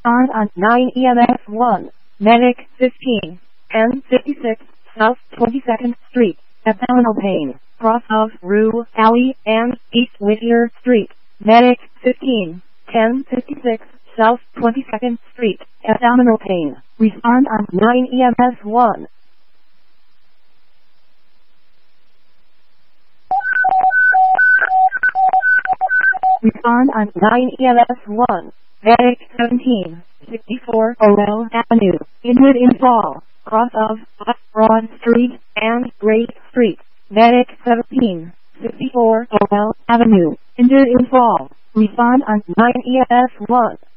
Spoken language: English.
Respond on 9 EMS 1. Medic 15. 1056 South 22nd Street. Abdominal pain. Cross of Rue Alley and East Whittier Street. Medic 15. 1056 South 22nd Street. Abdominal pain. Respond on 9 EMS 1. Respond on 9 EMS 1. Medic 17. 64 Orel Avenue. Injured in fall. Cross of Broad Street and Great Street. Medic 17. 64 Orel Avenue. Injured in fall. Respond on 9 EMS 1.